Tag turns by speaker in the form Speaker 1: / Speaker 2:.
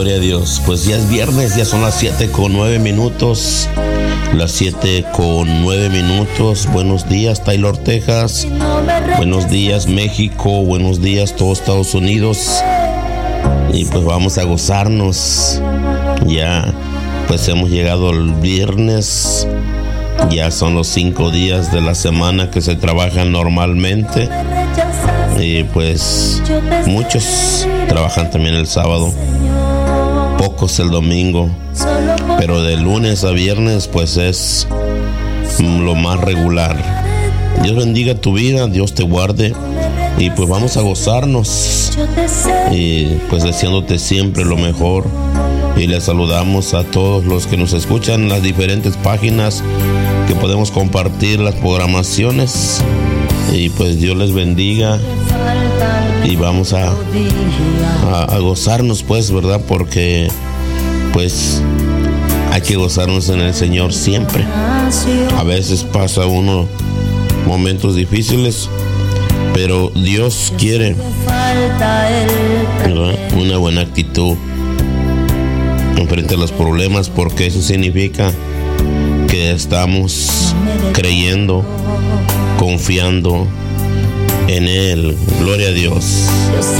Speaker 1: Gloria a Dios. Pues ya es viernes, ya son las 7:09. Las 7:09. Buenos días, Taylor, Texas. Buenos días, México. Buenos días, todo Estados Unidos. Y pues vamos a gozarnos. Ya, pues hemos llegado al viernes. Ya son los 5 días de la semana que se trabajan normalmente. Y pues muchos trabajan también el sábado, pocos el domingo, pero de lunes a viernes pues es lo más regular. Dios bendiga tu vida, Dios te guarde, y pues vamos a gozarnos, y pues deseándote siempre lo mejor. Y les saludamos a todos los que nos escuchan en las diferentes páginas que podemos compartir las programaciones. Y pues Dios les bendiga. Y vamos a gozarnos, pues, ¿verdad? Porque pues hay que gozarnos en el Señor siempre. A veces pasa uno momentos difíciles, pero Dios quiere, ¿verdad?, una buena actitud frente a los problemas, porque eso significa que estamos creyendo, confiando en Él. Gloria a Dios.